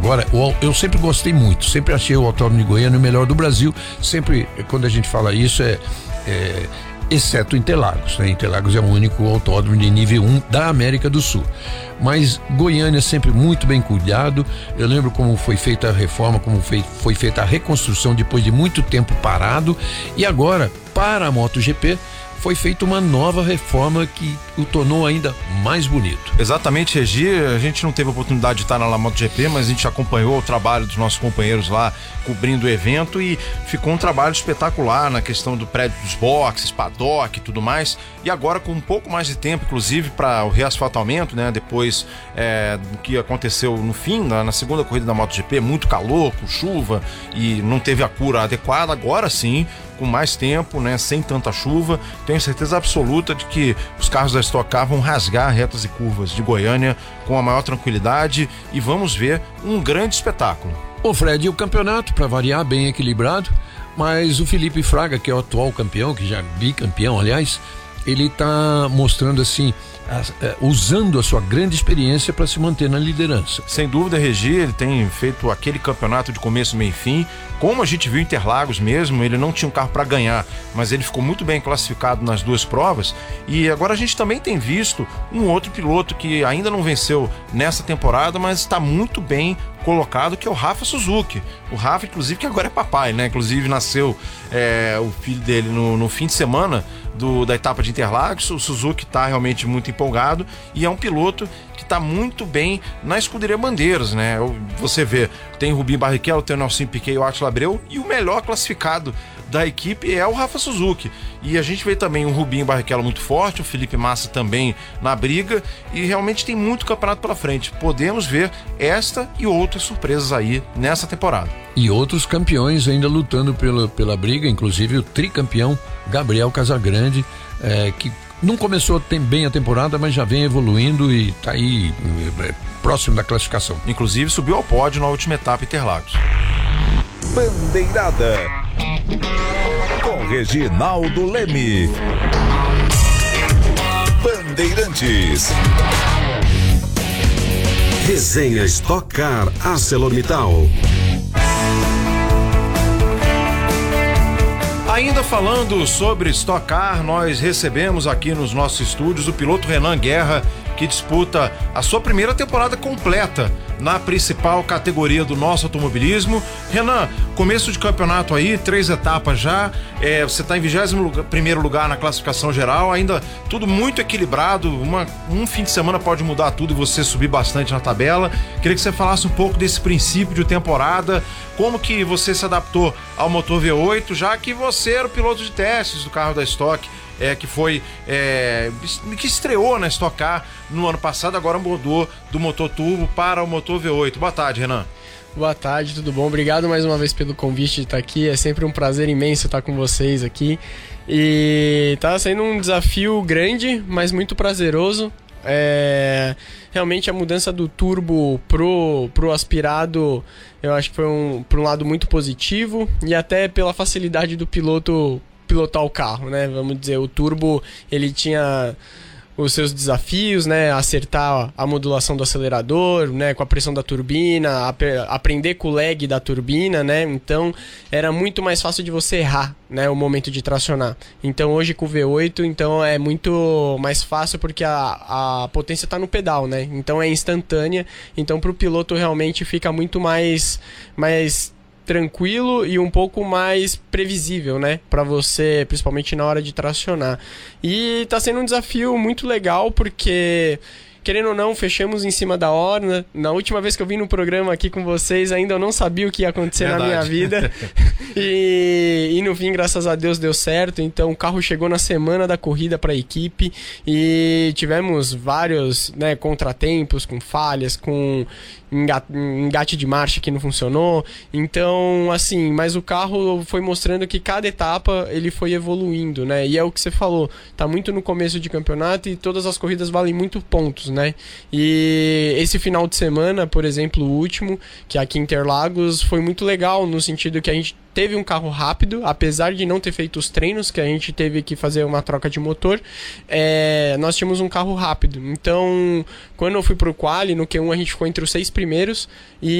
Agora, eu sempre gostei muito, sempre achei o Autódromo de Goiânia o melhor do Brasil. Sempre, quando a gente fala isso, exceto Interlagos, né? Interlagos é o único autódromo de nível 1 da América do Sul. Mas Goiânia é sempre muito bem cuidado. Eu lembro como foi feita a reforma, como foi feita a reconstrução depois de muito tempo parado. E agora, para a MotoGP, foi feita uma nova reforma que o tornou ainda mais bonito. Exatamente, Regi, a gente não teve a oportunidade de estar na MotoGP, mas a gente acompanhou o trabalho dos nossos companheiros lá, cobrindo o evento, e ficou um trabalho espetacular na questão do prédio dos boxes, paddock e tudo mais. E agora, com um pouco mais de tempo, inclusive, para o reasfaltamento, né? Depois do que aconteceu no fim, na segunda corrida da MotoGP, muito calor, com chuva, e não teve a cura adequada. Agora sim, com mais tempo, né? Sem tanta chuva, tenho certeza absoluta de que os carros da Stock Car vão rasgar retas e curvas de Goiânia com a maior tranquilidade, e vamos ver um grande espetáculo. Ô Fred, e o campeonato, para variar, bem equilibrado, mas o Felipe Fraga, que é o atual campeão, que já é bicampeão, aliás, ele está mostrando assim, usando a sua grande experiência para se manter na liderança. Sem dúvida, Regi, ele tem feito aquele campeonato de começo, meio e fim. Como a gente viu em Interlagos mesmo, ele não tinha um carro para ganhar, mas ele ficou muito bem classificado nas duas provas. E agora a gente também tem visto um outro piloto que ainda não venceu nessa temporada, mas está muito bem colocado, que é o Rafa Suzuki. O Rafa, inclusive, que agora é papai, né? Inclusive nasceu o filho dele no fim de semana da etapa de Interlagos. O Suzuki está realmente muito empolgado e é um piloto que está muito bem na escuderia Bandeiras, né? Você vê, tem o Rubinho Barrichello, tem o Nelson Piquet e o Átila Abreu, e o melhor classificado da equipe é o Rafa Suzuki. E a gente vê também o Rubinho Barrichello muito forte, o Felipe Massa também na briga, e realmente tem muito campeonato pela frente. Podemos ver esta e outras surpresas aí nessa temporada. E outros campeões ainda lutando pela briga, inclusive o tricampeão Gabriel Casagrande, que não começou bem a temporada, mas já vem evoluindo e está aí próximo da classificação. Inclusive subiu ao pódio na última etapa Interlagos. Bandeirada com Reginaldo Leme. Bandeirantes. Resenha Stock Car ArcelorMittal. Ainda falando sobre Stock Car, nós recebemos aqui nos nossos estúdios o piloto Renan Guerra, que disputa a sua primeira temporada completa na principal categoria do nosso automobilismo. Renan, começo de campeonato aí, 3 etapas já, você está em 21º lugar na classificação geral, ainda tudo muito equilibrado, um fim de semana pode mudar tudo e você subir bastante na tabela. Queria que você falasse um pouco desse princípio de temporada, como que você se adaptou ao motor V8, já que você era o piloto de testes do carro da Stock, que estreou na Stock Car no ano passado, agora mudou do motor turbo para o motor V8. Boa tarde, Renan. Boa tarde, tudo bom? Obrigado mais uma vez pelo convite de estar aqui, é sempre um prazer imenso estar com vocês aqui. E tá sendo um desafio grande, mas muito prazeroso. Realmente a mudança do turbo pro aspirado, eu acho que foi por um lado muito positivo, e até pela facilidade do piloto pilotar o carro, né? Vamos dizer, o turbo, ele tinha os seus desafios, né? Acertar a modulação do acelerador, né? Com a pressão da turbina, aprender com o lag da turbina, né? Então, era muito mais fácil de você errar, né? O momento de tracionar. Então, hoje com o V8, então é muito mais fácil porque a potência está no pedal, né? Então, é instantânea. Então, para o piloto realmente fica muito mais tranquilo e um pouco mais previsível, né? Para você, principalmente na hora de tracionar. E tá sendo um desafio muito legal porque, querendo ou não, fechamos em cima da hora, né? Na última vez que eu vim no programa aqui com vocês, ainda eu não sabia o que ia acontecer na minha vida. E no fim, graças a Deus, deu certo. Então, o carro chegou na semana da corrida para a equipe e tivemos vários, né, contratempos, com falhas, com engate de marcha que não funcionou. Então, assim, mas o carro foi mostrando que cada etapa ele foi evoluindo, né? E é o que você falou, tá muito no começo de campeonato e todas as corridas valem muito pontos, né? E esse final de semana, por exemplo, o último, que é aqui em Interlagos, foi muito legal no sentido que a gente teve um carro rápido, apesar de não ter feito os treinos, que a gente teve que fazer uma troca de motor, nós tínhamos um carro rápido. Então, quando eu fui pro quali, no Q1 a gente ficou entre os 6 primeiros, e